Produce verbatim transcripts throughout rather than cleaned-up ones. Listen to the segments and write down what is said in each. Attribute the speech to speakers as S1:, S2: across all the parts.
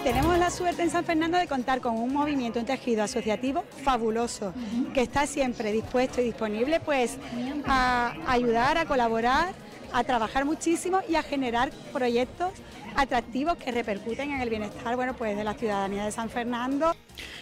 S1: tenemos la suerte en San Fernando de contar con un movimiento, un tejido asociativo fabuloso, que está siempre dispuesto y disponible pues a ayudar, a colaborar, a trabajar muchísimo y a generar proyectos atractivos que repercuten en el bienestar, bueno, pues de la ciudadanía de San Fernando.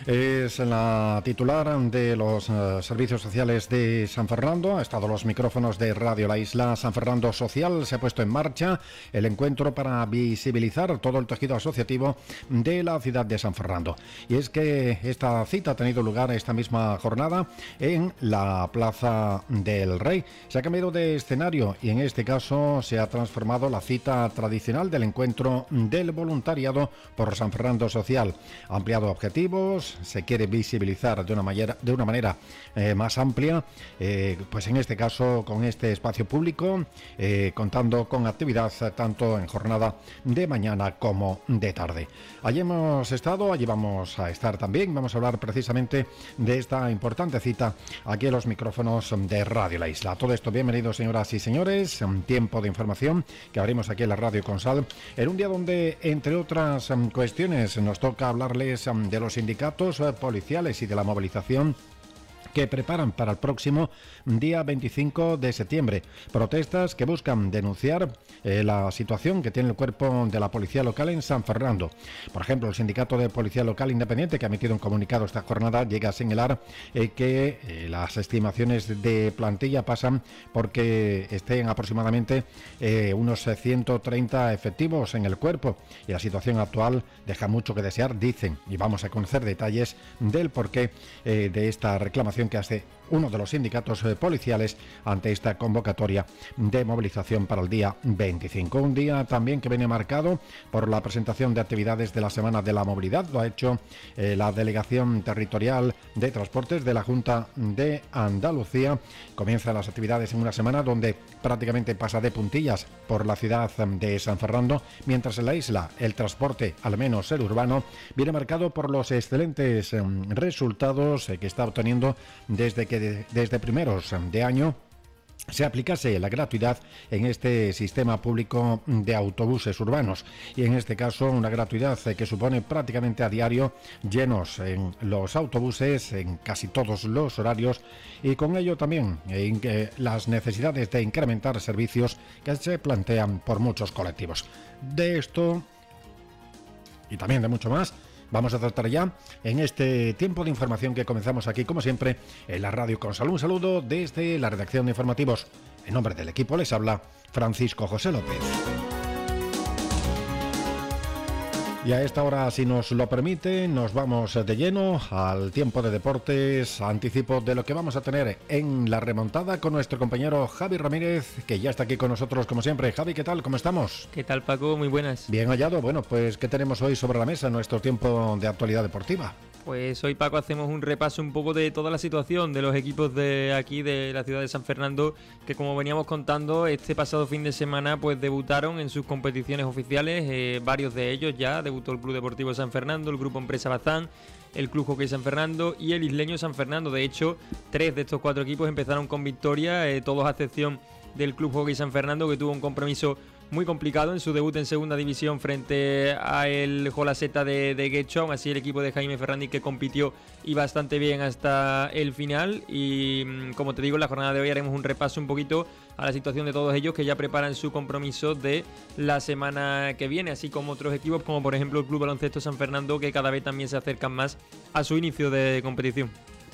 S2: Es la titular de los uh, servicios sociales de San Fernando. Ha estado a los micrófonos de Radio La Isla. San Fernando Social se ha puesto en marcha el encuentro para visibilizar todo el tejido asociativo de la ciudad de San Fernando. Y es que esta cita ha tenido lugar esta misma jornada en la Plaza del Rey. Se ha cambiado de escenario y en este caso se ha transformado la cita tradicional del encuentro del voluntariado por San Fernando Social. Ha ampliado objetivos, se quiere visibilizar de una manera, de una manera eh, más amplia, eh, pues en este caso con este espacio público, eh, contando con actividad tanto en jornada de mañana como de tarde. Allí hemos estado, allí vamos a estar también, vamos a hablar precisamente de esta importante cita aquí en los micrófonos de Radio La Isla. Todo esto, bienvenidos señoras y señores, un tiempo de información que abrimos aquí en la Radio Consal, en un día donde, entre otras cuestiones, nos toca hablarles de los sindicatos policiales y de la movilización que preparan para el próximo día veinticinco de septiembre. Protestas que buscan denunciar eh, la situación que tiene el cuerpo de la policía local en San Fernando. Por ejemplo, el Sindicato de Policía Local Independiente, que ha emitido un comunicado esta jornada, llega a señalar eh, que eh, las estimaciones de plantilla pasan porque estén aproximadamente eh, unos ciento treinta efectivos en el cuerpo, y la situación actual deja mucho que desear, dicen, y vamos a conocer detalles del porqué eh, de esta reclamación que hace uno de los sindicatos eh, policiales ante esta convocatoria de movilización para el día veinticinco. Un día también que viene marcado por la presentación de actividades de la Semana de la Movilidad. Lo ha hecho eh, la Delegación Territorial de Transportes de la Junta de Andalucía. Comienzan las actividades en una semana donde prácticamente pasa de puntillas por la ciudad de San Fernando, mientras en la isla el transporte, al menos el urbano, viene marcado por los excelentes eh, resultados eh, que está obteniendo desde que de, desde primeros de año se aplicase la gratuidad en este sistema público de autobuses urbanos, y en este caso una gratuidad que supone prácticamente a diario llenos en los autobuses en casi todos los horarios, y con ello también en que las necesidades de incrementar servicios que se plantean por muchos colectivos. De esto y también de mucho más vamos a tratar ya en este tiempo de información que comenzamos aquí, como siempre, en la Radio Consal. Un saludo desde la redacción de informativos. En nombre del equipo les habla Francisco José López. Y a esta hora, si nos lo permite, nos vamos de lleno al tiempo de deportes, anticipo de lo que vamos a tener en la remontada con nuestro compañero Javi Ramírez, que ya está aquí con nosotros como siempre. Javi, ¿qué tal? ¿Cómo estamos?
S3: ¿Qué tal, Paco? Muy buenas.
S2: Bien hallado. Bueno, pues ¿qué tenemos hoy sobre la mesa en nuestro tiempo de actualidad deportiva?
S3: Pues hoy, Paco, hacemos un repaso un poco de toda la situación de los equipos de aquí, de la ciudad de San Fernando, que como veníamos contando, este pasado fin de semana pues debutaron en sus competiciones oficiales, eh, varios de ellos ya. Debutó el Club Deportivo San Fernando, el Grupo Empresa Bazán, el Club Hockey San Fernando y el Isleño San Fernando. De hecho, tres de estos cuatro equipos empezaron con victoria, eh, todos a excepción del Club Hockey San Fernando, que tuvo un compromiso muy complicado en su debut en segunda división frente a el Jolaseta de, de Guecho. Aún así, el equipo de Jaime Ferrandi, que compitió y bastante bien hasta el final. Y como te digo, en la jornada de hoy haremos un repaso un poquito a la situación de todos ellos, que ya preparan su compromiso de la semana que viene, así como otros equipos como por ejemplo el Club Baloncesto San Fernando, que cada vez también se acercan más a su inicio de competición.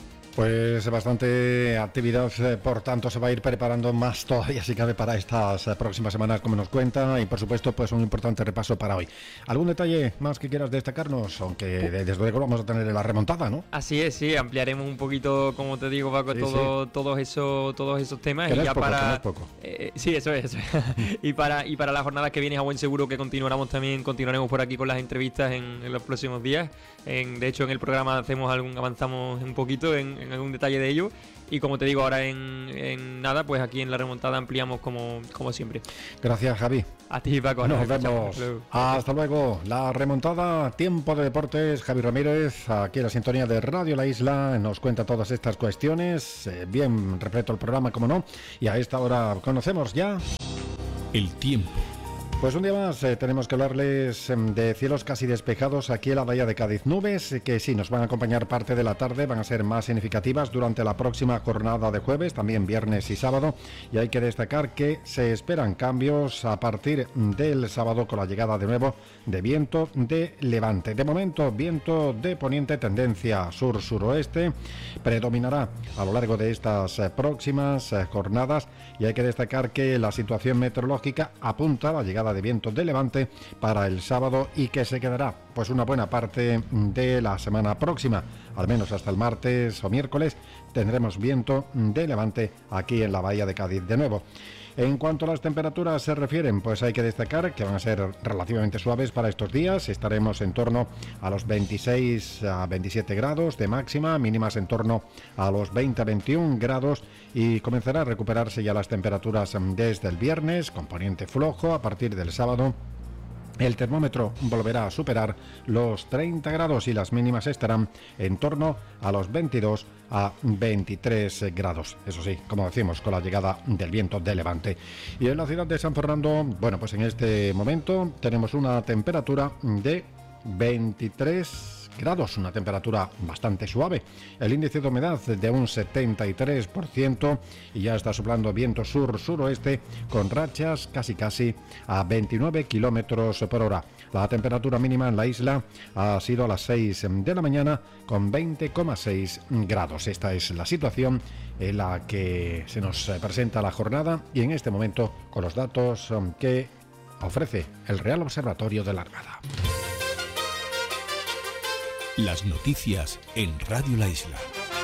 S2: Pues bastante actividad, eh, por tanto se va a ir preparando más todavía si cabe para estas eh, próximas semanas, como nos cuenta, y por supuesto pues un importante repaso para hoy. ¿Algún detalle más que quieras destacarnos? Aunque desde luego vamos a tener la remontada, ¿no?
S3: Así es, sí, ampliaremos un poquito, como te digo, Paco, sí, todo, sí. todos esos todos esos temas.
S2: Que
S3: y
S2: no
S3: ya
S2: es poco,
S3: para
S2: que no es poco.
S3: Eh, sí, eso es, eso es. y para y para la jornada que viene, a buen seguro que continuaremos también, continuaremos por aquí con las entrevistas en, en los próximos días. En, de hecho, en el programa hacemos algún, avanzamos un poquito en, en algún detalle de ello. Y como te digo, ahora en, en nada, pues aquí en la remontada ampliamos como, como siempre.
S2: Gracias, Javi.
S3: A ti, Paco.
S2: Nos vemos. Hasta luego. La remontada, tiempo de deportes. Javi Ramírez, aquí en la sintonía de Radio La Isla, nos cuenta todas estas cuestiones. Eh, bien repleto el programa, como no. Y a esta hora conocemos ya
S4: el tiempo
S2: Pues un día más eh, tenemos que hablarles eh, de cielos casi despejados aquí en la bahía de Cádiz. Nubes eh, que sí nos van a acompañar parte de la tarde, van a ser más significativas durante la próxima jornada de jueves, también viernes y sábado. Y hay que destacar que se esperan cambios a partir del sábado con la llegada de nuevo de viento de levante. De momento, viento de poniente, tendencia sur-suroeste, predominará a lo largo de estas eh, próximas eh, jornadas. Y hay que destacar que la situación meteorológica apunta a la llegada de viento de levante para el sábado y que se quedará pues una buena parte de la semana próxima, al menos hasta el martes o miércoles tendremos viento de levante aquí en la bahía de Cádiz de nuevo. En cuanto a las temperaturas se refieren, pues hay que destacar que van a ser relativamente suaves para estos días. Estaremos en torno a los veintiséis a veintisiete grados de máxima, mínimas en torno a los veinte a veintiún grados, y comenzará a recuperarse ya las temperaturas desde el viernes, componente flojo. A partir del sábado el termómetro volverá a superar los treinta grados y las mínimas estarán en torno a los veintidós a veintitrés grados. Eso sí, como decimos, con la llegada del viento de levante. Y en la ciudad de San Fernando, bueno, pues en este momento tenemos una temperatura de veintitrés grados, una temperatura bastante suave. El índice de humedad de un setenta y tres por ciento y ya está soplando viento sur-suroeste con rachas casi casi a veintinueve kilómetros por hora. La temperatura mínima en la isla ha sido a las seis de la mañana con veinte coma seis grados. Esta es la situación en la que se nos presenta la jornada y en este momento con los datos que ofrece el Real Observatorio de la Armada.
S4: Las noticias en Radio La Isla.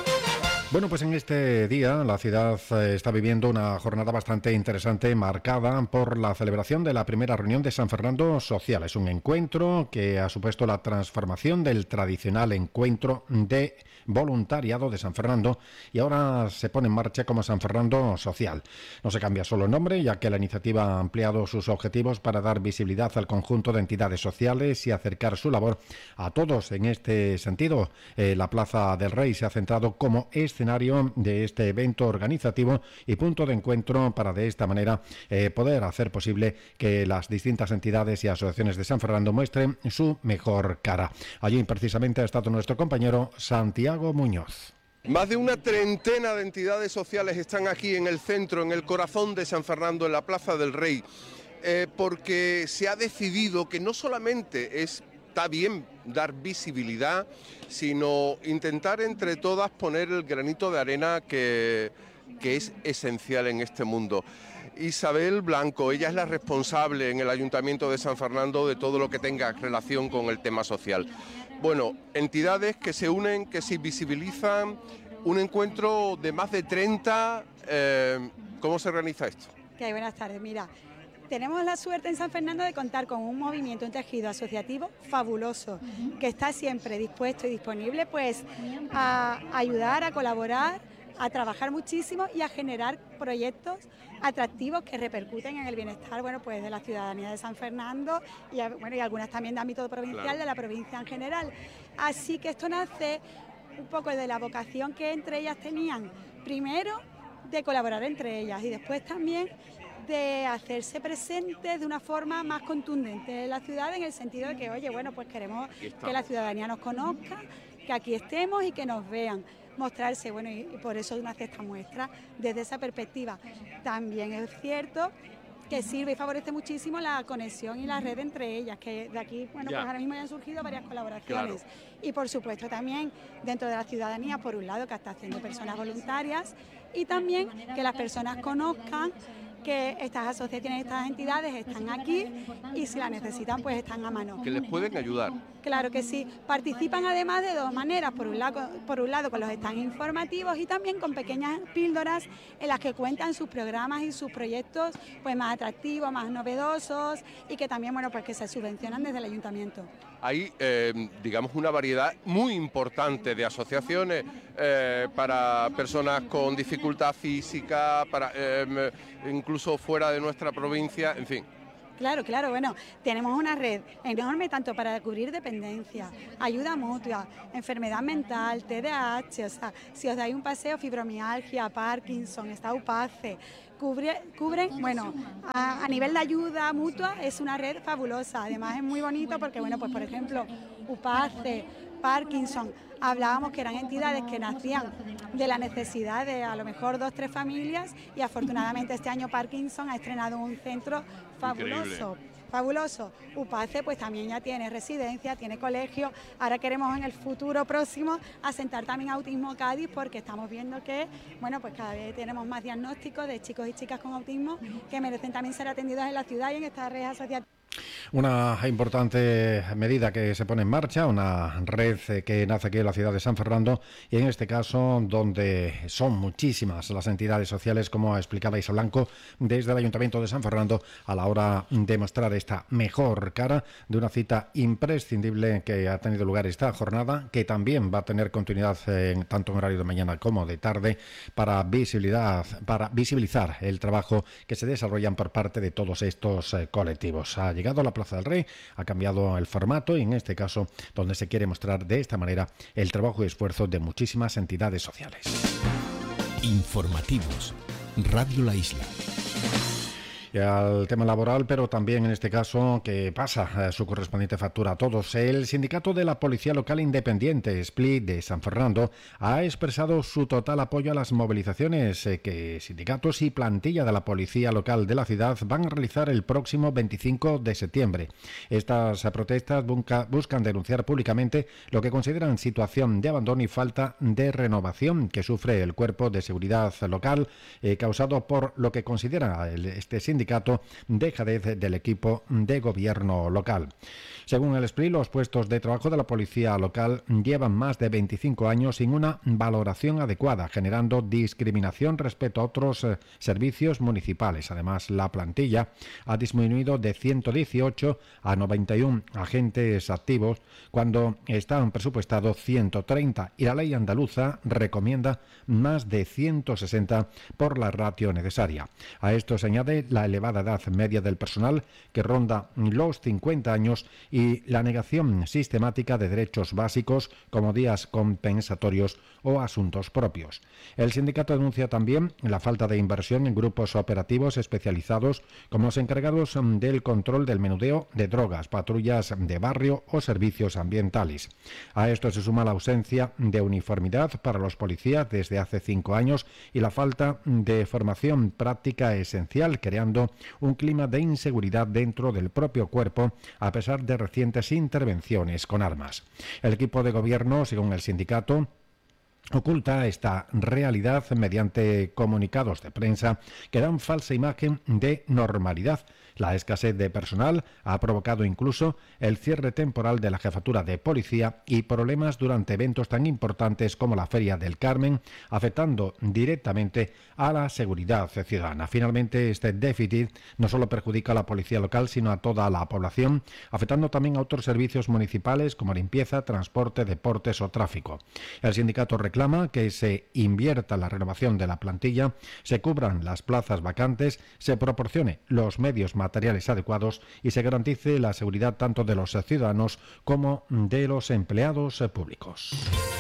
S2: Bueno, pues en este día la ciudad eh, está viviendo una jornada bastante interesante, marcada por la celebración de la primera reunión de San Fernando Social. Es un encuentro que ha supuesto la transformación del tradicional encuentro de voluntariado de San Fernando y ahora se pone en marcha como San Fernando Social. No se cambia solo el nombre, ya que la iniciativa ha ampliado sus objetivos para dar visibilidad al conjunto de entidades sociales y acercar su labor a todos. En este sentido, eh, la Plaza del Rey se ha centrado como escenario de este evento organizativo y punto de encuentro para de esta manera eh, poder hacer posible que las distintas entidades y asociaciones de San Fernando muestren su mejor cara. Allí precisamente ha estado nuestro compañero Santiago Muñoz.
S5: Más de una treintena de entidades sociales están aquí en el centro, en el corazón de San Fernando, en la Plaza del Rey, eh, porque se ha decidido que no solamente es está bien dar visibilidad, sino intentar entre todas poner el granito de arena que, que es esencial en este mundo. Isabel Blanco, ella es la responsable en el Ayuntamiento de San Fernando de todo lo que tenga relación con el tema social. Bueno, entidades que se unen, que se visibilizan, un encuentro de más de treinta. Eh, ¿Cómo se organiza esto?
S1: Okay, buenas tardes, mira. Tenemos la suerte en San Fernando de contar con un movimiento, un tejido asociativo fabuloso, que está siempre dispuesto y disponible pues a ayudar, a colaborar, a trabajar muchísimo y a generar proyectos atractivos que repercuten en el bienestar, bueno, pues de la ciudadanía de San Fernando y, bueno, y algunas también de ámbito provincial, claro, de la provincia en general. Así que esto nace un poco de la vocación que entre ellas tenían, primero de colaborar entre ellas y después también de hacerse presentes de una forma más contundente en la ciudad, en el sentido de que, oye, bueno, pues queremos que la ciudadanía nos conozca, que aquí estemos y que nos vean, mostrarse, bueno, y, y por eso nace esta muestra desde esa perspectiva. También es cierto que sirve y favorece muchísimo la conexión y la red entre ellas, que de aquí, bueno, ya. pues ahora mismo ya han surgido varias colaboraciones. Claro. Y por supuesto también dentro de la ciudadanía, por un lado, que está haciendo personas voluntarias y también que las personas conozcan que estas asociaciones, estas entidades están aquí y si las necesitan pues están a mano.
S5: Que les pueden ayudar.
S1: Claro que sí. Participan además de dos maneras, por un lado, por un lado con los stands informativos y también con pequeñas píldoras en las que cuentan sus programas y sus proyectos pues más atractivos, más novedosos y que también, bueno, pues que se subvencionan desde el ayuntamiento.
S5: Hay, eh, digamos, una variedad muy importante de asociaciones eh, para personas con dificultad física, para eh, incluso fuera de nuestra provincia, en fin.
S1: Claro, claro, bueno, tenemos una red enorme tanto para cubrir dependencia, ayuda mutua, enfermedad mental, T D A H, o sea, si os dais un paseo, fibromialgia, Parkinson, estado UPACE, cubre, cubren, bueno, a, a nivel de ayuda mutua es una red fabulosa. Además es muy bonito porque, bueno, pues por ejemplo, UPACE, Parkinson, hablábamos que eran entidades que nacían de la necesidad de a lo mejor dos, tres familias, y afortunadamente este año Parkinson ha estrenado un centro fabuloso. Increíble. Fabuloso. UPACE pues también ya tiene residencia, tiene colegio. Ahora queremos en el futuro próximo asentar también Autismo Cádiz, porque estamos viendo que, bueno, pues cada vez tenemos más diagnósticos de chicos y chicas con autismo que merecen también ser atendidos en la ciudad y en esta red asociativa.
S2: Una importante medida que se pone en marcha, una red que nace aquí en la ciudad de San Fernando, y en este caso donde son muchísimas las entidades sociales, como explicaba Isa Blanco, desde el Ayuntamiento de San Fernando, a la hora de mostrar esta mejor cara de una cita imprescindible que ha tenido lugar esta jornada, que también va a tener continuidad en tanto en horario de mañana como de tarde, para visibilidad, para visibilizar el trabajo que se desarrollan por parte de todos estos eh, colectivos. Ha llegado a la Plaza del Rey, ha cambiado el formato, y en este caso donde se quiere mostrar de esta manera el trabajo y esfuerzo de muchísimas entidades sociales.
S4: Informativos, Radio La Isla.
S2: Y al tema laboral, pero también en este caso que pasa eh, su correspondiente factura a todos. El sindicato de la Policía Local Independiente, S P L I de San Fernando, ha expresado su total apoyo a las movilizaciones eh, que sindicatos y plantilla de la Policía Local de la ciudad van a realizar el próximo veinticinco de septiembre. Estas eh, protestas busca, buscan denunciar públicamente lo que consideran situación de abandono y falta de renovación que sufre el cuerpo de seguridad local, eh, causado por lo que considera el, este sindicato sindicato dejadez del equipo de gobierno local. Según el S P L I, los puestos de trabajo de la policía local llevan más de veinticinco años sin una valoración adecuada, generando discriminación respecto a otros eh, servicios municipales. Además, la plantilla ha disminuido de ciento dieciocho a noventa y uno agentes activos cuando estaban presupuestados ciento treinta, y la ley andaluza recomienda más de ciento sesenta por la ratio necesaria. A esto se añade la elevada edad media del personal, que ronda los cincuenta años, y la negación sistemática de derechos básicos como días compensatorios o asuntos propios. El sindicato denuncia también la falta de inversión en grupos operativos especializados como los encargados del control del menudeo de drogas, patrullas de barrio o servicios ambientales. A esto se suma la ausencia de uniformidad para los policías desde hace cinco años y la falta de formación práctica esencial, creando un clima de inseguridad dentro del propio cuerpo a pesar de recientes intervenciones con armas. El equipo de gobierno, según el sindicato, oculta esta realidad mediante comunicados de prensa que dan falsa imagen de normalidad. La escasez de personal ha provocado incluso el cierre temporal de la jefatura de policía y problemas durante eventos tan importantes como la Feria del Carmen, afectando directamente a la seguridad ciudadana. Finalmente, este déficit no solo perjudica a la policía local, sino a toda la población, afectando también a otros servicios municipales como limpieza, transporte, deportes o tráfico. El sindicato reclama que se invierta en la renovación de la plantilla, se cubran las plazas vacantes, se proporcione los medios materiales adecuados y se garantice la seguridad tanto de los ciudadanos como de los empleados públicos.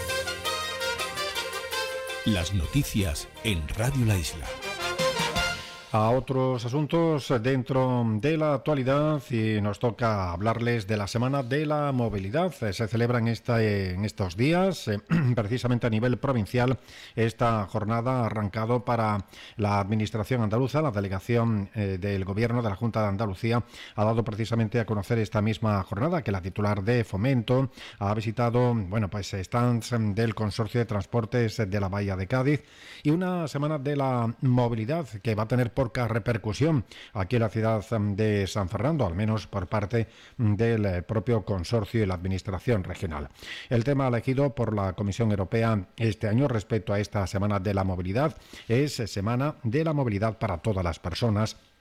S4: Las noticias en Radio La Isla.
S2: A otros asuntos dentro de la actualidad, y nos toca hablarles de la Semana de la Movilidad. Se celebra en, esta, en estos días, eh, precisamente a nivel provincial. Esta jornada ha arrancado para la Administración andaluza. La delegación eh, del Gobierno de la Junta de Andalucía ha dado precisamente a conocer esta misma jornada, que la titular de Fomento ha visitado, bueno, pues stands del Consorcio de Transportes de la Bahía de Cádiz, y una Semana de la Movilidad que va a tener poca repercusión aquí en la ciudad de San Fernando, al menos por parte del propio consorcio y la administración regional. El tema elegido por la Comisión Europea este año respecto a esta Semana de la Movilidad es Semana de la Movilidad para todas las personas,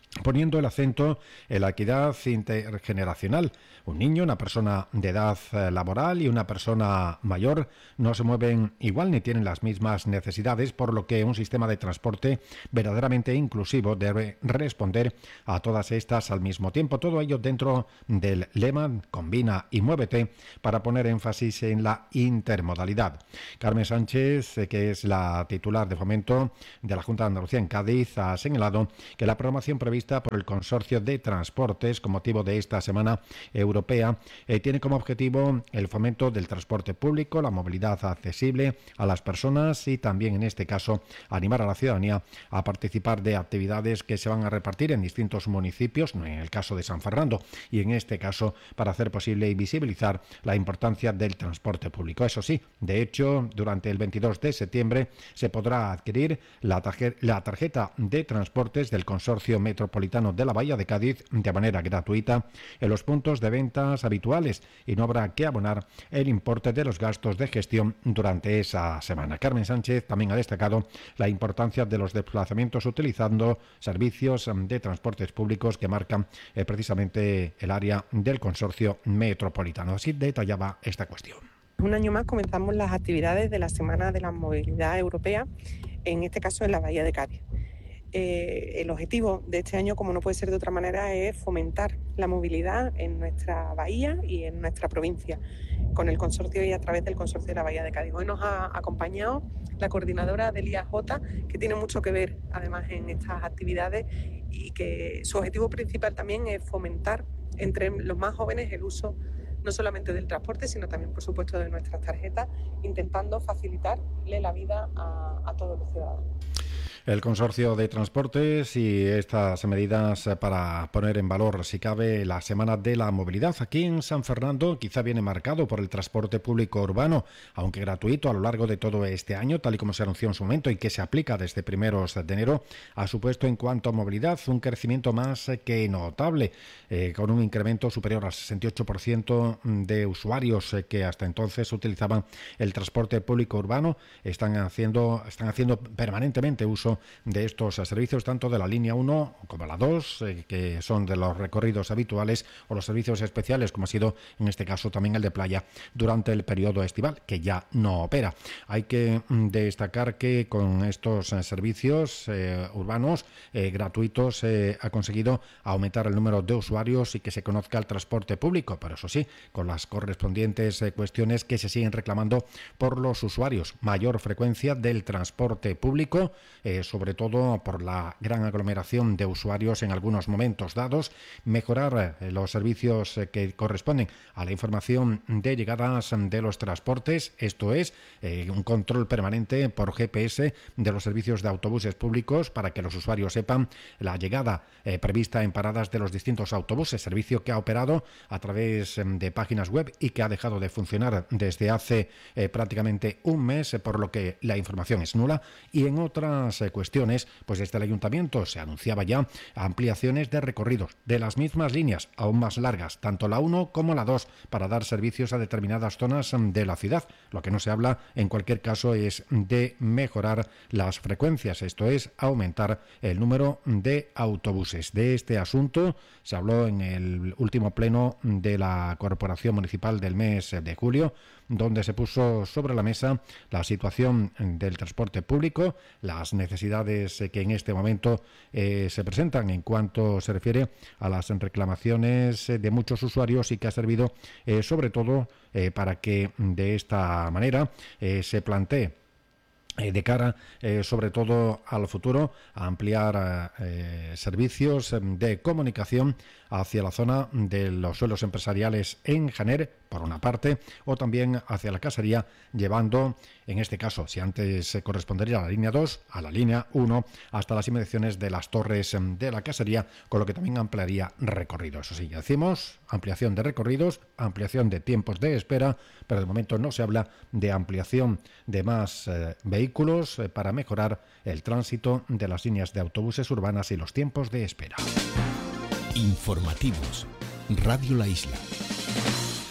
S2: poniendo el acento en la equidad intergeneracional. Un niño, una persona de edad laboral y una persona mayor no se mueven igual ni tienen las mismas necesidades, por lo que un sistema de transporte verdaderamente inclusivo debe responder a todas estas al mismo tiempo. Todo ello dentro del lema Combina y Muévete, para poner énfasis en la intermodalidad. Carmen Sánchez, que es la titular de Fomento de la Junta de Andalucía en Cádiz, ha señalado que la programación prevista por el Consorcio de Transportes con motivo de esta Semana Europea eh, tiene como objetivo el fomento del transporte público, la movilidad accesible a las personas y también, en este caso, animar a la ciudadanía a participar de actividades que se van a repartir en distintos municipios, en el caso de San Fernando, y en este caso para hacer posible y visibilizar la importancia del transporte público. Eso sí, de hecho, durante el veintidós de septiembre se podrá adquirir la, tarje- la tarjeta de transportes del Consorcio Metropolitano de la Bahía de Cádiz de manera gratuita en los puntos de ventas habituales y no habrá que abonar el importe de los gastos de gestión durante esa semana. Carmen Sánchez también ha destacado la importancia de los desplazamientos utilizando servicios de transportes públicos que marcan eh, precisamente el área del Consorcio Metropolitano. Así detallaba esta cuestión.
S6: Un año más comenzamos las actividades de la Semana de la Movilidad Europea, en este caso en la Bahía de Cádiz. Eh, el objetivo de este año, como no puede ser de otra manera, es fomentar la movilidad en nuestra bahía y en nuestra provincia, con el consorcio y a través del consorcio de la Bahía de Cádiz. Hoy nos ha acompañado la coordinadora del I A J, que tiene mucho que ver además en estas actividades y que su objetivo principal también es fomentar entre los más jóvenes el uso no solamente del transporte, sino también, por supuesto, de nuestras tarjetas, intentando facilitarle la vida a, a todos los ciudadanos.
S2: El Consorcio de Transportes y estas medidas para poner en valor, si cabe, la Semana de la Movilidad. Aquí en San Fernando quizá viene marcado por el transporte público urbano, aunque gratuito a lo largo de todo este año, tal y como se anunció en su momento y que se aplica desde primeros de enero, ha supuesto en cuanto a movilidad un crecimiento más que notable, eh, con un incremento superior al sesenta y ocho por ciento de usuarios eh, que hasta entonces utilizaban el transporte público urbano. Están haciendo, están haciendo permanentemente uso de estos servicios, tanto de la línea uno como la dos, eh, que son de los recorridos habituales, o los servicios especiales, como ha sido en este caso también el de playa durante el periodo estival, que ya no opera. Hay que mm, destacar que con estos eh, servicios eh, urbanos eh, gratuitos se eh, ha conseguido aumentar el número de usuarios y que se conozca el transporte público, pero eso sí, con las correspondientes eh, cuestiones que se siguen reclamando por los usuarios. Mayor frecuencia del transporte público, eh, sobre todo por la gran aglomeración de usuarios en algunos momentos dados, mejorar eh, los servicios eh, que corresponden a la información de llegadas de los transportes, esto es, eh, un control permanente por G P S de los servicios de autobuses públicos para que los usuarios sepan la llegada eh, prevista en paradas de los distintos autobuses, servicio que ha operado a través eh, de páginas web y que ha dejado de funcionar desde hace eh, prácticamente un mes, eh, por lo que la información es nula. Y en otras eh, cuestiones, pues desde el Ayuntamiento se anunciaba ya ampliaciones de recorridos de las mismas líneas, aún más largas, tanto la uno como la dos, para dar servicios a determinadas zonas de la ciudad. Lo que no se habla, en cualquier caso, es de mejorar las frecuencias, esto es, aumentar el número de autobuses. De este asunto se habló en el último pleno de la Corporación Municipal del mes de julio, donde se puso sobre la mesa la situación del transporte público, las necesidades que en este momento eh, se presentan en cuanto se refiere a las reclamaciones de muchos usuarios y que ha servido eh, sobre todo eh, para que de esta manera eh, se plantee de cara, eh, sobre todo al futuro, a ampliar eh, servicios de comunicación hacia la zona de los suelos empresariales en Janer, por una parte, o también hacia la casería, llevando, en este caso, si antes correspondería a la línea dos, a la línea uno, hasta las inmediaciones de las torres de la casería, con lo que también ampliaría recorridos. Eso sí, ya decimos, ampliación de recorridos, ampliación de tiempos de espera, pero de momento no se habla de ampliación de más eh, vehículos eh, para mejorar el tránsito de las líneas de autobuses urbanas y los tiempos de espera.
S4: Informativos. Radio La Isla.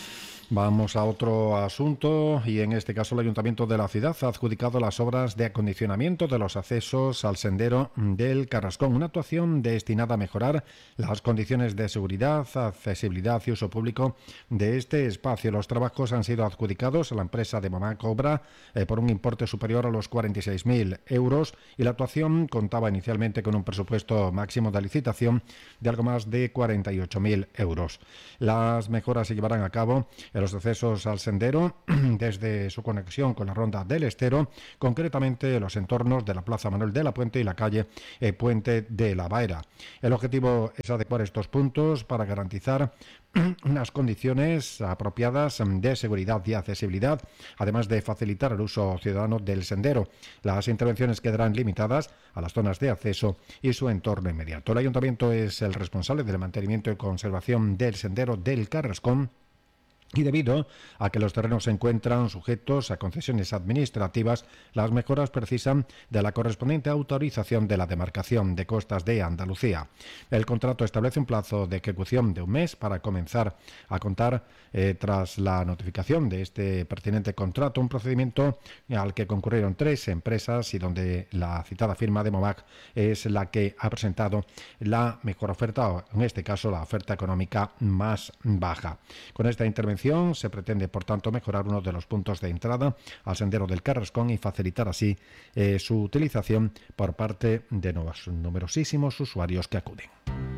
S2: Vamos a otro asunto y en este caso el Ayuntamiento de la ciudad ha adjudicado las obras de acondicionamiento de los accesos al sendero del Carrascón, una actuación destinada a mejorar las condiciones de seguridad, accesibilidad y uso público de este espacio. Los trabajos han sido adjudicados a la empresa de Mamá Cobra eh, por un importe superior a los cuarenta y seis mil euros y la actuación contaba inicialmente con un presupuesto máximo de licitación de algo más de cuarenta y ocho mil euros. Las mejoras se llevarán a cabo en los accesos al sendero desde su conexión con la Ronda del Estero, concretamente los entornos de la Plaza Manuel de la Puente y la calle eh, Puente de la Baera. El objetivo es adecuar estos puntos para garantizar unas condiciones apropiadas de seguridad y accesibilidad, además de facilitar el uso ciudadano del sendero. Las intervenciones quedarán limitadas a las zonas de acceso y su entorno inmediato. El Ayuntamiento es el responsable del mantenimiento y conservación del sendero del Carrascón, y debido a que los terrenos se encuentran sujetos a concesiones administrativas, las mejoras precisan de la correspondiente autorización de la demarcación de costas de Andalucía. El contrato establece un plazo de ejecución de un mes para comenzar a contar eh, tras la notificación de este pertinente contrato, un procedimiento al que concurrieron tres empresas y donde la citada firma de Momac es la que ha presentado la mejor oferta, o en este caso la oferta económica más baja. Con esta intervención se pretende, por tanto, mejorar uno de los puntos de entrada al sendero del Carrascón y facilitar así eh, su utilización por parte de nuevos, numerosísimos usuarios que acuden.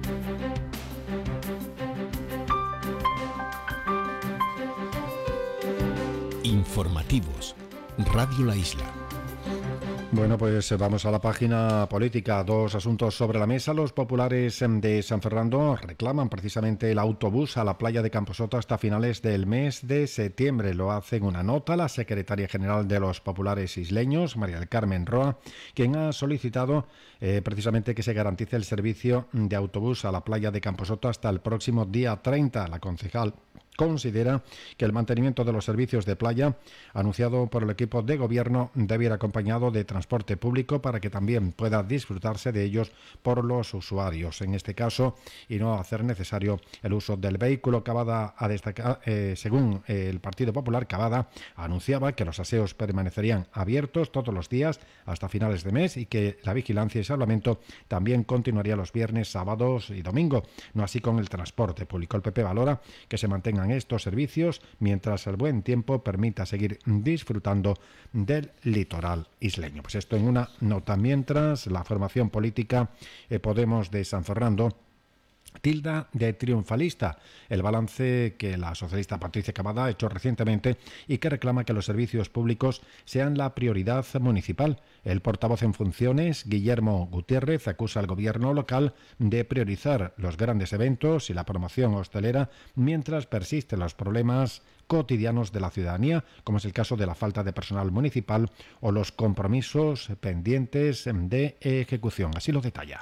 S4: Informativos. Radio La Isla.
S2: Bueno, pues vamos a la página política. Dos asuntos sobre la mesa. Los populares de San Fernando reclaman precisamente el autobús a la playa de Camposota hasta finales del mes de septiembre. Lo hace en una nota la secretaria general de los populares isleños, María del Carmen Roa, quien ha solicitado eh, precisamente que se garantice el servicio de autobús a la playa de Camposota hasta el próximo día treinta. La concejal considera que el mantenimiento de los servicios de playa anunciado por el equipo de gobierno debe ir acompañado de transporte público para que también pueda disfrutarse de ellos por los usuarios, en este caso, y no hacer necesario el uso del vehículo. Cavada a destacar, eh, según el Partido Popular, Cavada anunciaba que los aseos permanecerían abiertos todos los días hasta finales de mes y que la vigilancia y salvamento también continuaría los viernes, sábados y domingo, no así con el transporte público. El P P valora que se mantengan estos servicios mientras el buen tiempo permita seguir disfrutando del litoral isleño. Pues esto en una nota. Mientras, la formación política eh, Podemos de San Fernando tilda de triunfalista el balance que la socialista Patricia Cavada ha hecho recientemente y que reclama que los servicios públicos sean la prioridad municipal. El portavoz en funciones, Guillermo Gutiérrez, acusa al gobierno local de priorizar los grandes eventos y la promoción hostelera mientras persisten los problemas cotidianos de la ciudadanía, como es el caso de la falta de personal municipal o los compromisos pendientes de ejecución. Así lo detalla.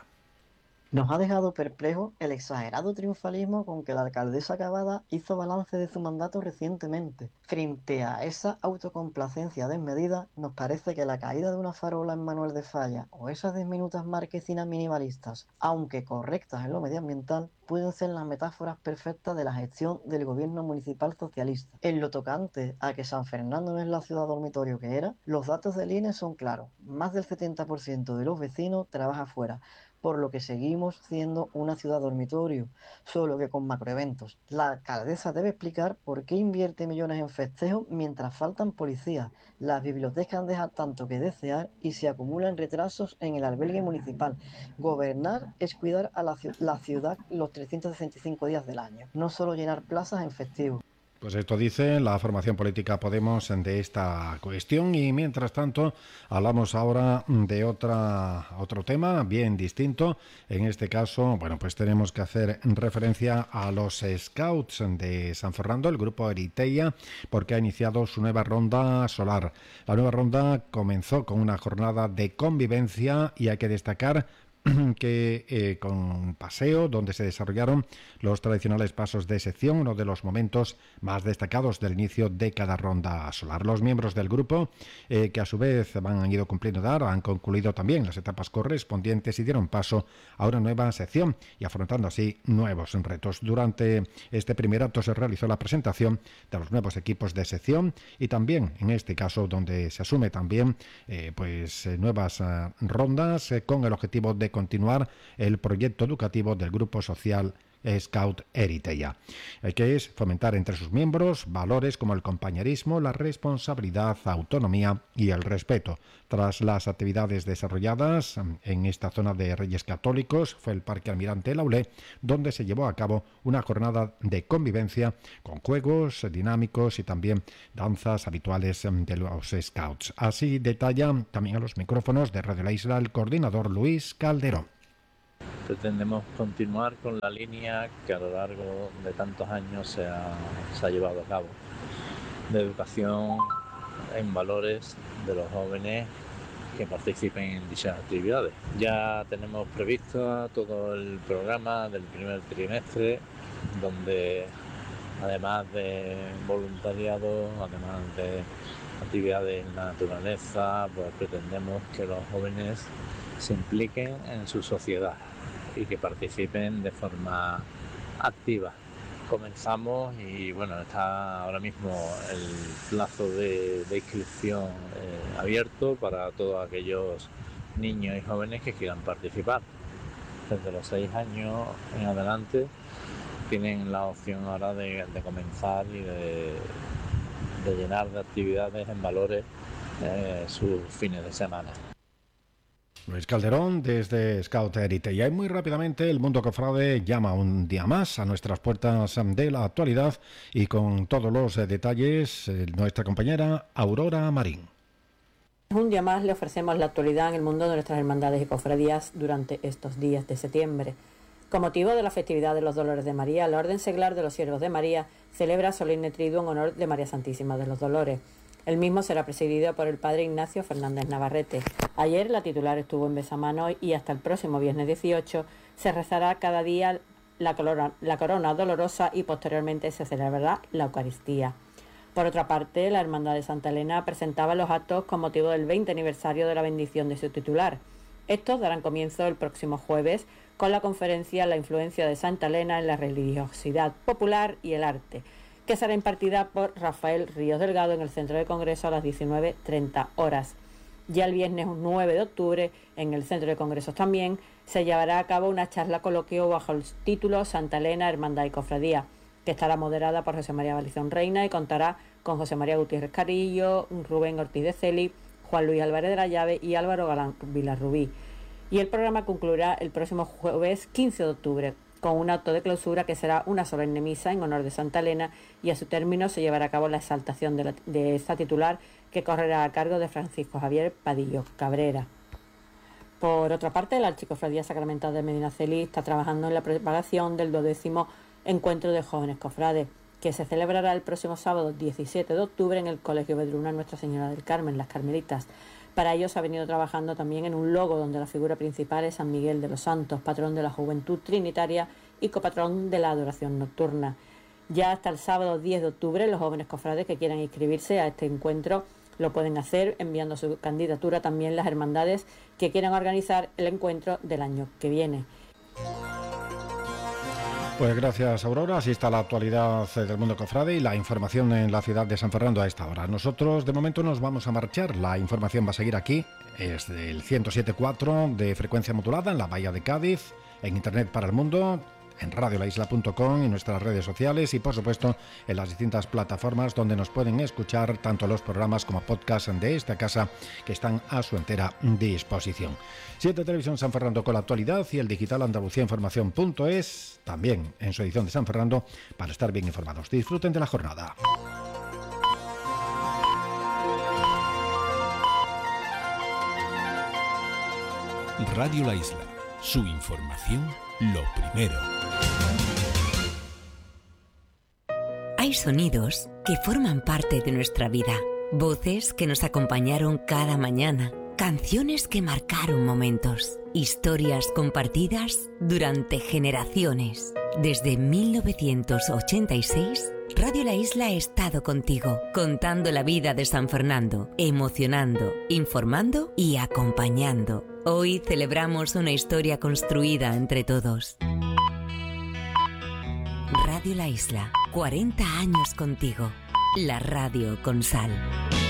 S7: Nos ha dejado perplejos el exagerado triunfalismo con que la alcaldesa Cavada hizo balance de su mandato recientemente. Frente a esa autocomplacencia desmedida, nos parece que la caída de una farola en Manuel de Falla o esas diminutas marquesinas minimalistas, aunque correctas en lo medioambiental, pueden ser las metáforas perfectas de la gestión del gobierno municipal socialista. En lo tocante a que San Fernando no es la ciudad dormitorio que era, los datos del I N E son claros. Más del setenta por ciento de los vecinos trabaja fuera, por lo que seguimos siendo una ciudad dormitorio, solo que con macroeventos. La alcaldesa debe explicar por qué invierte millones en festejos mientras faltan policías. Las bibliotecas dejan tanto que desear y se acumulan retrasos en el albergue municipal. Gobernar es cuidar a la, la ciudad los trescientos sesenta y cinco días del año, no solo llenar plazas en festivos.
S2: Pues esto dice la formación política Podemos de esta cuestión y mientras tanto hablamos ahora de otra otro tema bien distinto. En este caso, bueno, pues tenemos que hacer referencia a los Scouts de San Fernando, el grupo Eriteia, porque ha iniciado su nueva ronda solar. La nueva ronda comenzó con una jornada de convivencia y hay que destacar que eh, con paseo donde se desarrollaron los tradicionales pasos de sección, uno de los momentos más destacados del inicio de cada ronda solar. Los miembros del grupo, eh, que a su vez van, han ido cumpliendo edad, han concluido también las etapas correspondientes y dieron paso a una nueva sección y afrontando así nuevos retos. Durante este primer acto se realizó la presentación de los nuevos equipos de sección y también, en este caso, donde se asume también eh, pues eh, nuevas eh, rondas eh, con el objetivo de continuar el proyecto educativo del Grupo Social Scout Eritrea, que es fomentar entre sus miembros valores como el compañerismo, la responsabilidad, autonomía y el respeto. Tras las actividades desarrolladas en esta zona de Reyes Católicos, fue el Parque Almirante Laulé, donde se llevó a cabo una jornada de convivencia con juegos dinámicos y también danzas habituales de los Scouts. Así detalla también a los micrófonos de Radio La Isla el coordinador Luis Calderón.
S8: Pretendemos continuar con la línea que a lo largo de tantos años se ha, se ha llevado a cabo, de educación en valores de los jóvenes que participen en dichas actividades. Ya tenemos previsto todo el programa del primer trimestre, donde además de voluntariado, además de actividades en la naturaleza, pues pretendemos que los jóvenes se impliquen en su sociedad y que participen de forma activa. Comenzamos y bueno, está ahora mismo el plazo de, de inscripción eh, abierto para todos aquellos niños y jóvenes que quieran participar. Desde los seis años en adelante tienen la opción ahora de, de comenzar y de, de llenar de actividades en valores eh, sus fines de semana.
S2: Luis Calderón desde Scout Eritrea. Y muy rápidamente el mundo cofrade llama un día más a nuestras puertas de la actualidad y con todos los detalles nuestra compañera Aurora Marín.
S9: Un día más le ofrecemos la actualidad en el mundo de nuestras hermandades y cofradías durante estos días de septiembre. Con motivo de la festividad de los Dolores de María, la Orden Seglar de los Siervos de María celebra solemne triduo en honor de María Santísima de los Dolores. El mismo será presidido por el padre Ignacio Fernández Navarrete. Ayer la titular estuvo en besamano y hasta el próximo viernes dieciocho se rezará cada día la corona, la corona dolorosa y posteriormente se celebrará la Eucaristía. Por otra parte, la Hermandad de Santa Elena presentaba los actos con motivo del veinte aniversario de la bendición de su titular. Estos darán comienzo el próximo jueves con la conferencia La influencia de Santa Elena en la religiosidad popular y el arte, que será impartida por Rafael Ríos Delgado en el Centro de Congreso a las diecinueve treinta horas. Ya el viernes nueve de octubre, en el Centro de Congresos también, se llevará a cabo una charla coloquio bajo el título Santa Elena, Hermandad y Cofradía, que estará moderada por José María Balizón Reina y contará con José María Gutiérrez Carillo, Rubén Ortiz de Celi, Juan Luis Álvarez de la Llave y Álvaro Galán Vilarrubí. Y el programa concluirá el próximo jueves quince de octubre, con un acto de clausura que será una solemne misa en honor de Santa Elena y a su término se llevará a cabo la exaltación de, la, de esta titular que correrá a cargo de Francisco Javier Padillo Cabrera. Por otra parte, la Archicofradía Sacramental de Medinaceli está trabajando en la preparación del duodécimo Encuentro de Jóvenes Cofrades, que se celebrará el próximo sábado diecisiete de octubre en el Colegio Vedruna Nuestra Señora del Carmen, Las Carmelitas. Para ello se ha venido trabajando también en un logo donde la figura principal es San Miguel de los Santos, patrón de la Juventud Trinitaria y copatrón de la adoración nocturna. Ya hasta el sábado diez de octubre los jóvenes cofrades que quieran inscribirse a este encuentro lo pueden hacer enviando su candidatura también las hermandades que quieran organizar el encuentro del año que viene.
S2: Pues gracias, Aurora. Así está la actualidad del mundo cofrade y la información en la ciudad de San Fernando a esta hora. Nosotros de momento nos vamos a marchar. La información va a seguir aquí. Es del ciento siete punto cuatro de frecuencia modulada en la Bahía de Cádiz, en Internet para el mundo, en radio la isla punto com y nuestras redes sociales y por supuesto en las distintas plataformas donde nos pueden escuchar tanto los programas como podcast de esta casa que están a su entera disposición. siete Televisión San Fernando con la actualidad y el digital Andalucía Información punto es también en su edición de San Fernando para estar bien informados. Disfruten de la jornada.
S4: Radio La Isla, su información lo primero.
S10: Hay sonidos que forman parte de nuestra vida, voces que nos acompañaron cada mañana, Canciones que marcaron momentos, historias compartidas durante generaciones. Desde mil novecientos ochenta y seis, Radio La Isla ha estado contigo, contando la vida de San Fernando, emocionando, informando y acompañando. Hoy celebramos una historia construida entre todos. Radio La Isla, cuarenta años contigo. La radio con sal.